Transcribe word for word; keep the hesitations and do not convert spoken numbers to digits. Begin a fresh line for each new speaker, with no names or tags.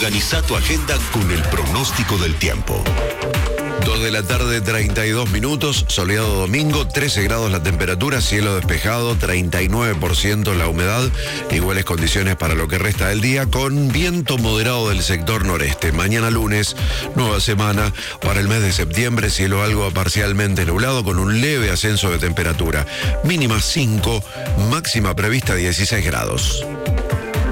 Organiza tu agenda con el pronóstico del tiempo.
dos de la tarde, treinta y dos minutos, soleado domingo, trece grados la temperatura, cielo despejado, treinta y nueve por ciento la humedad, iguales condiciones para lo que resta del día, con viento moderado del sector noreste. Mañana lunes, nueva semana, para el mes de septiembre, cielo algo parcialmente nublado, con un leve ascenso de temperatura. Mínima cinco, máxima prevista dieciséis grados.